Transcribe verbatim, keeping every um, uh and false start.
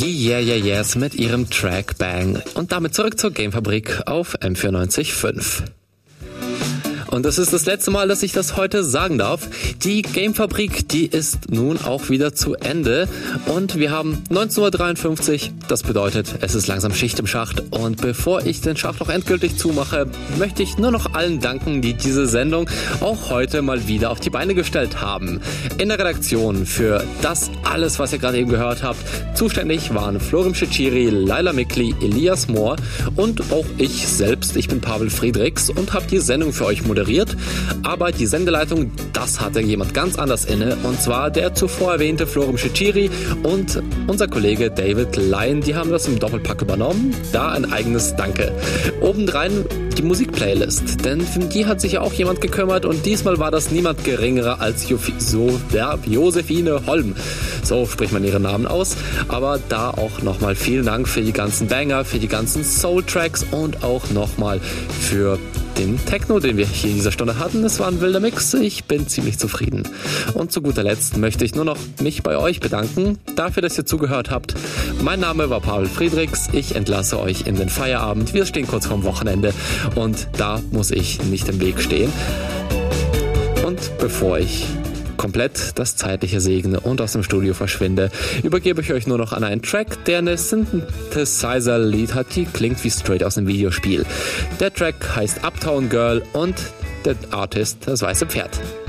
Die Yeah Yeah Yeahs mit ihrem Track Bang. Und damit zurück zur Gamefabrik auf M vierundneunzig Komma fünf. Und das ist das letzte Mal, dass ich das heute sagen darf. Die Gamefabrik, die ist nun auch wieder zu Ende. Und wir haben neunzehn Uhr dreiundfünfzig. Das bedeutet, es ist langsam Schicht im Schacht. Und bevor ich den Schacht noch endgültig zumache, möchte ich nur noch allen danken, die diese Sendung auch heute mal wieder auf die Beine gestellt haben. In der Redaktion für das alles, was ihr gerade eben gehört habt, zuständig waren Florim Cecchiri, Laila Mikli, Elias Mohr und auch ich selbst. Ich bin Pavel Friedrichs und habe die Sendung für euch moderiert. Aber die Sendeleitung, das hatte jemand ganz anders inne, und zwar der zuvor erwähnte Florim Cecchiri und unser Kollege David Lyon, die haben das im Doppelpack übernommen. Da ein eigenes Danke. Obendrein die Musikplaylist, denn für die hat sich ja auch jemand gekümmert, und diesmal war das niemand geringerer als jo- so, ja, Josephine Holm. So spricht man ihren Namen aus. Aber da auch nochmal vielen Dank für die ganzen Banger, für die ganzen Soul-Tracks und auch nochmal für den Techno, den wir hier in dieser Stunde hatten. Es war ein wilder Mix. Ich bin ziemlich zufrieden. Und zu guter Letzt möchte ich nur noch mich bei euch bedanken, dafür, dass ihr zugehört habt. Mein Name war Pavel Friedrichs. Ich entlasse euch in den Feierabend. Wir stehen kurz vorm Wochenende und da muss ich nicht im Weg stehen. Und bevor ich komplett das Zeitliche segne und aus dem Studio verschwinde, übergebe ich euch nur noch an einen Track, der eine Synthesizer-Lied hat, die klingt wie straight aus einem Videospiel. Der Track heißt Uptown Girl und der Artist das weiße Pferd.